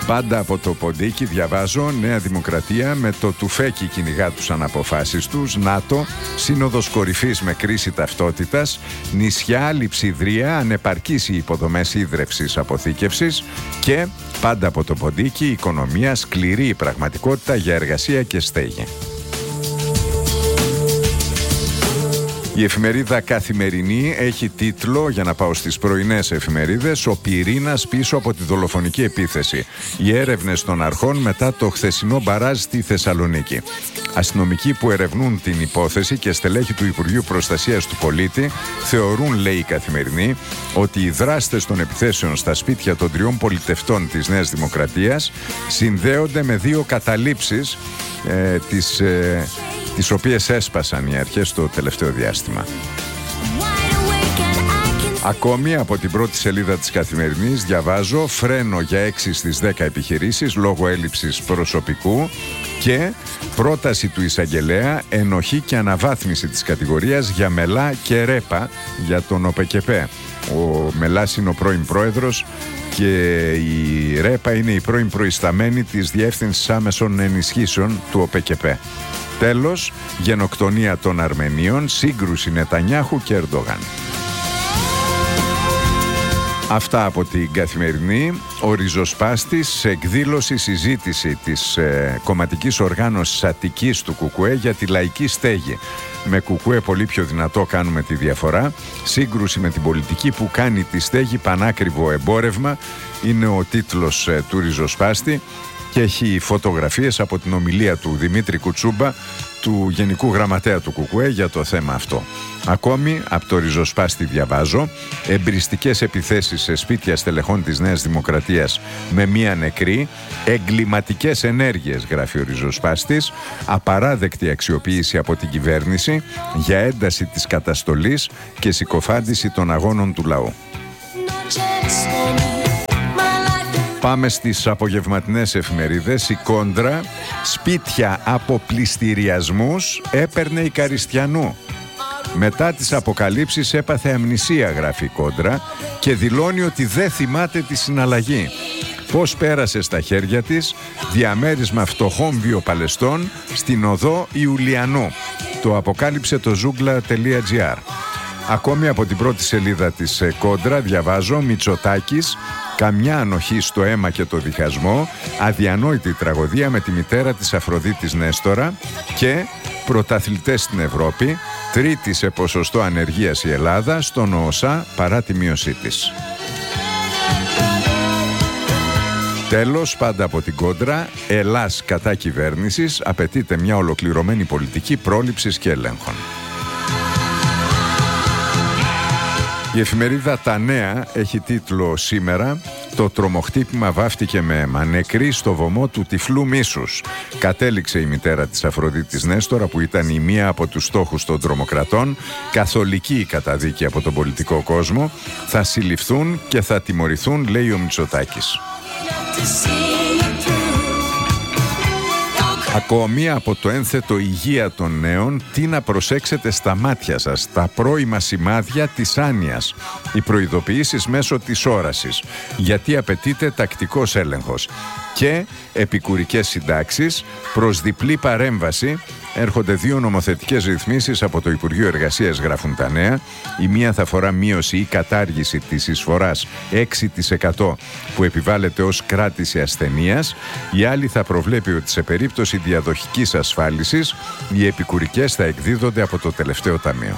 Πάντα από το ποντίκι διαβάζω: Νέα Δημοκρατία με το τουφέκι κυνηγά τους αναποφάσεις τους. ΝΑΤΟ, Σύνοδος Κορυφής με κρίση ταυτότητας. Νησιά, λειψιδρία, ανεπαρκείς οι υποδομές ίδρευσης αποθήκευσης. Και πάντα από το ποντίκι, οικονομία, σκληρή πραγματικότητα για εργασία και στέγη. Η εφημερίδα Καθημερινή έχει τίτλο, για να πάω στις πρωινές εφημερίδες, «Ο πυρήνας πίσω από τη δολοφονική επίθεση. Οι έρευνες των αρχών μετά το χθεσινό μπαράζ στη Θεσσαλονίκη». Αστυνομικοί που ερευνούν την υπόθεση και στελέχη του Υπουργείου Προστασίας του Πολίτη θεωρούν, λέει η Καθημερινή, ότι οι δράστες των επιθέσεων στα σπίτια των 3 πολιτευτών της Νέας Δημοκρατίας συνδέονται με 2 καταλήψεις τις οποίες έσπασαν οι αρχές το τελευταίο διάστημα. Ακόμη από την πρώτη σελίδα της Καθημερινής διαβάζω: φρένο για 6 στις 10 επιχειρήσεις λόγω έλλειψης προσωπικού και πρόταση του εισαγγελέα ενοχή και αναβάθμιση της κατηγορίας για Μελά και Ρέπα για τον ΟΠΕΚΕΠΕ. Ο Μελάς είναι ο πρώην πρόεδρος και η Ρέπα είναι η πρώην προϊσταμένη της Διεύθυνσης Άμεσων Ενισχύσεων του ΟΠΕΚΕΠΕ. Τέλος, γενοκτονία των Αρμενίων, σύγκρουση Νετανιάχου και Ερντογάν. Αυτά από την Καθημερινή. Ο ριζοσπάστης σε εκδήλωση συζήτηση της κομματικής οργάνωσης Αττικής του ΚΚΕ για τη λαϊκή στέγη. Με ΚΚΕ πολύ πιο δυνατό κάνουμε τη διαφορά. Σύγκρουση με την πολιτική που κάνει τη στέγη πανάκριβο εμπόρευμα. Είναι ο τίτλος του ριζοσπάστη και έχει φωτογραφίες από την ομιλία του Δημήτρη Κουτσούμπα, του Γενικού Γραμματέα του ΚΚΕ, για το θέμα αυτό. Ακόμη από το ριζοσπάστη διαβάζω: εμπριστικές επιθέσεις σε σπίτια στελεχών της Νέας Δημοκρατίας με 1 νεκρή, εγκληματικές ενέργειες, γράφει ο ριζοσπάστης, απαράδεκτη αξιοποίηση από την κυβέρνηση για ένταση της καταστολής και συκοφάντηση των αγώνων του λαού. Πάμε στις απογευματινές εφημερίδες. Η Κόντρα, σπίτια από πληστηριασμούς έπαιρνε η Καριστιανού. Μετά τις αποκαλύψεις έπαθε αμνησία, γράφει η Κόντρα, και δηλώνει ότι δεν θυμάται τη συναλλαγή. Πώς πέρασε στα χέρια της διαμέρισμα φτωχών βιοπαλαιστών στην οδό Ιουλιανού. Το αποκάλυψε το zoogla.gr. Ακόμη από την πρώτη σελίδα της Κόντρα διαβάζω: Μητσοτάκης, καμιά ανοχή στο αίμα και το διχασμό, αδιανόητη τραγωδία με τη μητέρα της Αφροδίτης Νέστορα και πρωταθλητές στην Ευρώπη, τρίτη σε ποσοστό ανεργίας η Ελλάδα, στον ΟΟΣΑ παρά τη μείωσή της. Τέλος, πάντα από την Κόντρα, Ελλάς κατά κυβέρνησης, απαιτείται μια ολοκληρωμένη πολιτική πρόληψης και ελέγχων. Η εφημερίδα Τα Νέα έχει τίτλο σήμερα: το τρομοχτύπημα βάφτηκε με αίμα. Νεκρή στο βωμό του τυφλού μίσους. Κατέληξε η μητέρα της Αφροδίτης Νέστορα, που ήταν η μία από τους στόχους των τρομοκρατών. Καθολική η καταδίκη από τον πολιτικό κόσμο. Θα συλληφθούν και θα τιμωρηθούν, λέει ο Μητσοτάκης. Ακόμη από το ένθετο υγεία των νέων: τι να προσέξετε στα μάτια σας, τα πρώιμα σημάδια της άνοιας, οι προειδοποιήσεις μέσω της όρασης, γιατί απαιτείται τακτικός έλεγχος, και επικουρικές συντάξεις προς διπλή παρέμβαση. Έρχονται 2 νομοθετικές ρυθμίσεις από το Υπουργείο Εργασίας, γράφουν Τα Νέα. Η μία θα αφορά μείωση ή κατάργηση της εισφοράς 6% που επιβάλλεται ως κράτηση ασθενείας. Η άλλη θα προβλέπει ότι σε περίπτωση διαδοχικής ασφάλισης οι επικουρικές θα εκδίδονται από το τελευταίο ταμείο.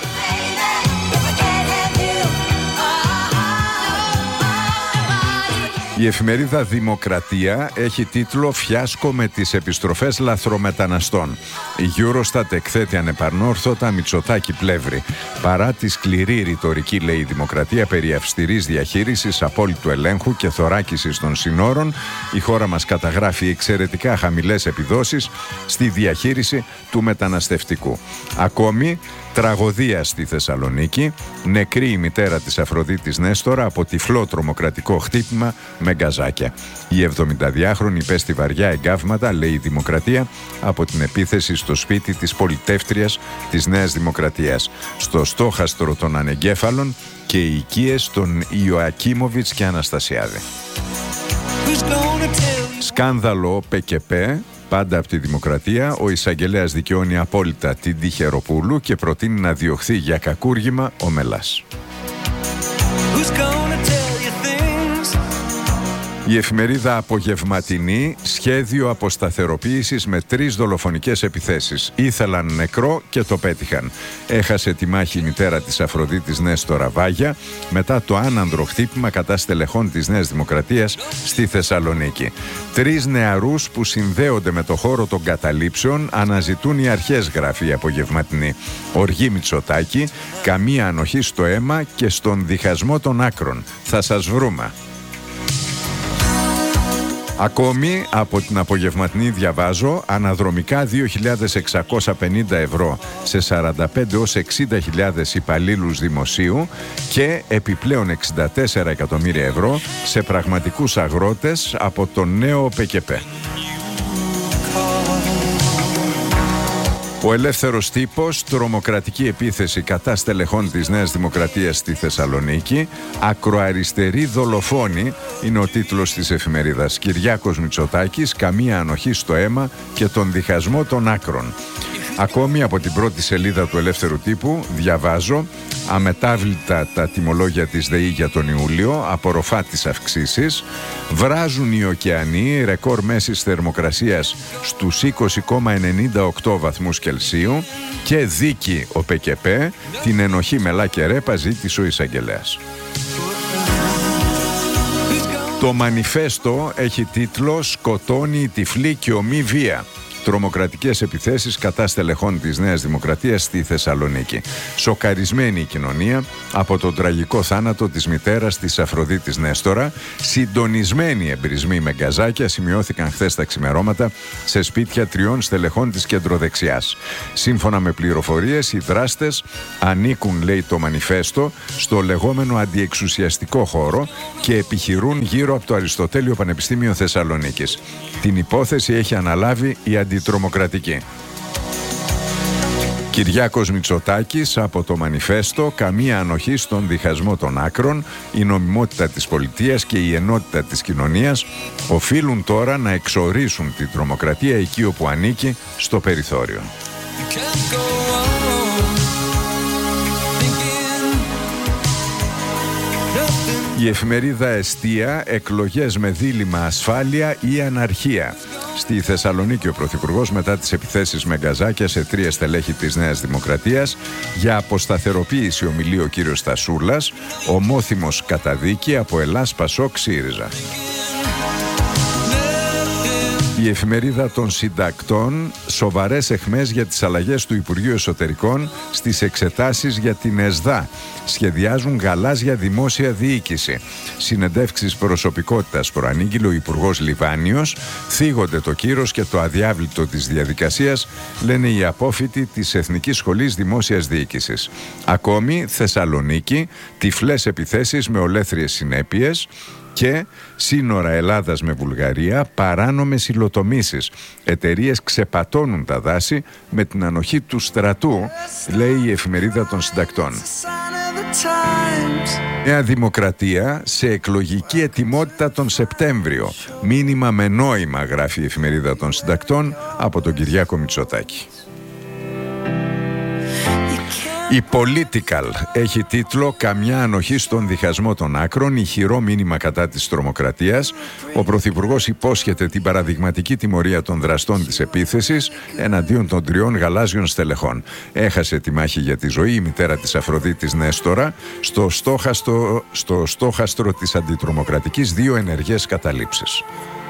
Η εφημερίδα Δημοκρατία έχει τίτλο «Φιάσκο με τις επιστροφές λαθρομεταναστών». Η Eurostat εκθέτει ανεπανόρθωτα Μητσοτάκη πλεύρη. Παρά τη σκληρή ρητορική, λέει η Δημοκρατία, περί αυστηρής διαχείρισης, απόλυτου ελέγχου και θωράκισης των συνόρων, η χώρα μας καταγράφει εξαιρετικά χαμηλές επιδόσεις στη διαχείριση του μεταναστευτικού. Ακόμη, τραγωδία στη Θεσσαλονίκη, νεκρή η μητέρα της Αφροδίτης Νέστορα από τυφλό τρομοκρατικό χτύπημα με γκαζάκια. Η 72χρονη υπέστη βαριά εγκάβματα, λέει η Δημοκρατία, από την επίθεση στο σπίτι της πολιτεύτριας της Νέας Δημοκρατίας, στο στόχαστρο των ανεγκέφαλων και οι οικίες των Ιωακίμοβιτς και Αναστασιάδη. Σκάνδαλο ΠΚΠ, πάντα από τη Δημοκρατία. Ο εισαγγελέας δικαιώνει απόλυτα την Τυχεροπούλου και προτείνει να διωχθεί για κακούργημα ο Μελάς. Η εφημερίδα Απογευματινή, σχέδιο αποσταθεροποίησης με 3 δολοφονικές επιθέσεις. Ήθελαν νεκρό και το πέτυχαν. Έχασε τη μάχη η μητέρα της Αφροδίτης Νέστορα Βάγια μετά το άνανδρο χτύπημα κατά στελεχών της Νέας Δημοκρατίας στη Θεσσαλονίκη. 3 νεαρούς που συνδέονται με το χώρο των καταλήψεων αναζητούν οι αρχές, γράφει η Απογευματινή. Οργή Μητσοτάκη, καμία ανοχή στο αίμα και στον διχασμό των άκρων. Θα σας βρούμε. Ακόμη από την Απογευματινή διαβάζω, αναδρομικά 2.650 ευρώ σε 45 έως 60.000 υπαλλήλους δημοσίου και επιπλέον 64 εκατομμύρια ευρώ σε πραγματικούς αγρότες από το νέο ΠΚΠ. Ο Ελεύθερος Τύπος, τρομοκρατική επίθεση κατά στελεχών της Νέας Δημοκρατίας στη Θεσσαλονίκη. Ακροαριστερή δολοφόνη είναι ο τίτλος της εφημερίδας. Κυριάκος Μητσοτάκης, καμία ανοχή στο αίμα και τον διχασμό των άκρων. Ακόμη από την πρώτη σελίδα του Ελεύθερου Τύπου διαβάζω, αμετάβλητα τα τιμολόγια της ΔΕΗ για τον Ιούλιο, απορροφά τις αυξήσεις, βράζουν οι ωκεανοί, ρεκόρ μέσης θερμοκρασίας στους 20,98 βαθμούς Κελσίου και δίκη ο ΠΚΠ, την ενοχή Μελά και Ρέπα ζήτησε ο εισαγγελέας. Το μανιφέστο έχει τίτλο «Σκοτώνει η τυφλή και ομή βία». Τρομοκρατικές επιθέσεις κατά στελεχών της Νέας Δημοκρατίας στη Θεσσαλονίκη. Σοκαρισμένη η κοινωνία από τον τραγικό θάνατο της μητέρας της Αφροδίτης Νέστορα. Συντονισμένοι εμπρισμοί με γκαζάκια σημειώθηκαν χθες τα ξημερώματα σε σπίτια 3 στελεχών της κεντροδεξιάς. Σύμφωνα με πληροφορίες, οι δράστες ανήκουν, λέει το μανιφέστο, στο λεγόμενο αντιεξουσιαστικό χώρο και επιχειρούν γύρω από το Αριστοτέλειο Πανεπιστήμιο Θεσσαλονίκης. Την υπόθεση έχει αναλάβει η αντιτρομοκρατική. Κυριάκος Μητσοτάκης από το μανιφέστο, καμία ανοχή στον διχασμό των άκρων, η νομιμότητα της πολιτείας και η ενότητα της κοινωνίας οφείλουν τώρα να εξορίσουν την τρομοκρατία εκεί όπου ανήκει, στο περιθώριο. Η εφημερίδα Εστία, εκλογές με δίλημμα ασφάλεια ή αναρχία. Στη Θεσσαλονίκη ο Πρωθυπουργός μετά τις επιθέσεις με γκαζάκια σε 3 στελέχη της Νέας Δημοκρατίας, για αποσταθεροποίηση ομιλεί ο κύριος Στασούλας, ομόθυμος καταδίκη από Ελλάς Πασόκ ΣΥΡΙΖΑ. Η εφημερίδα των συντακτών, σοβαρές αιχμές για τις αλλαγές του Υπουργείου Εσωτερικών στις εξετάσεις για την ΕΣΔΑ. Σχεδιάζουν γαλάζια δημόσια διοίκηση. Συνεντεύξεις προσωπικότητας προανήγγειλε ο Υπουργός Λιβάνιος. Θίγονται το κύρος και το αδιάβλητο της διαδικασίας, λένε οι απόφοιτοι της Εθνικής Σχολής Δημόσιας Διοίκησης. Ακόμη, Θεσσαλονίκη, τυφλές επιθέσεις με ολέθριες συνέπειες. Και σύνορα Ελλάδας με Βουλγαρία, παράνομες υλοτομήσεις. Εταιρείες ξεπατώνουν τα δάση με την ανοχή του στρατού, λέει η εφημερίδα των συντακτών. Νέα Δημοκρατία σε εκλογική ετοιμότητα τον Σεπτέμβριο. Μήνυμα με νόημα, γράφει η εφημερίδα των συντακτών από τον Κυριάκο Μητσοτάκη. Η Political έχει τίτλο «Καμιά ανοχή στον διχασμό των άκρων, ηχηρό μήνυμα κατά της τρομοκρατίας». Ο Πρωθυπουργός υπόσχεται την παραδειγματική τιμωρία των δραστών της επίθεσης εναντίον των 3 γαλάζιων στελεχών. Έχασε τη μάχη για τη ζωή η μητέρα της Αφροδίτης Νέστορα στο στόχαστρο της αντιτρομοκρατικής 2 ενεργές καταλήψεις.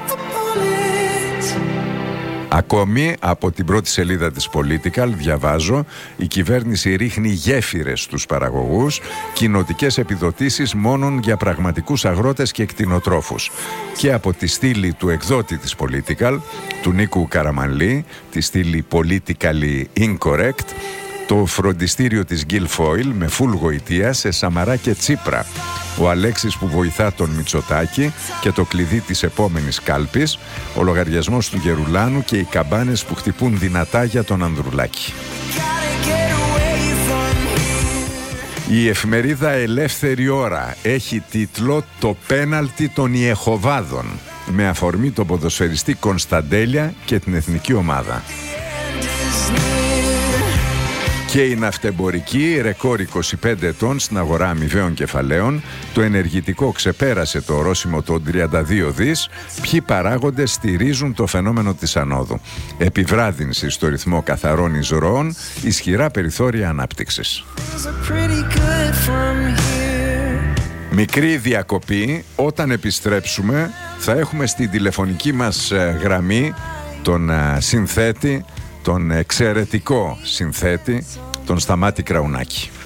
Ακόμη από την πρώτη σελίδα της Political διαβάζω, η κυβέρνηση ρίχνει γέφυρες στους παραγωγούς, κοινοτικές επιδοτήσεις μόνον για πραγματικούς αγρότες και κτηνοτρόφους. Και από τη στήλη του εκδότη της Political, του Νίκου Καραμανλή, τη στήλη Politically Incorrect, το φροντιστήριο της Guilfoyle με φουλ γοητεία σε Σαμαρά και Τσίπρα. Ο Αλέξης που βοηθά τον Μητσοτάκη και το κλειδί της επόμενης κάλπης, ο λογαριασμός του Γερουλάνου και οι καμπάνες που χτυπούν δυνατά για τον Ανδρουλάκη. Η εφημερίδα Ελεύθερη Ώρα έχει τίτλο «Το πέναλτι των Ιεχωβάδων», με αφορμή τον ποδοσφαιριστή Κωνσταντέλια και την εθνική ομάδα. Και η ναυτεμπορική, ρεκόρ 25 ετών στην αγορά αμοιβαίων κεφαλαίων. Το ενεργητικό ξεπέρασε το ορόσημο των 32 δις. Ποιοι παράγοντες στηρίζουν το φαινόμενο της ανόδου? Επιβράδυνση στο ρυθμό καθαρών εισρωών, ισχυρά περιθώρια ανάπτυξης. Μικρή διακοπή. Όταν επιστρέψουμε θα έχουμε στη τηλεφωνική μας γραμμή τον συνθέτη, τον εξαιρετικό συνθέτη, τον Σταμάτη Κραουνάκη.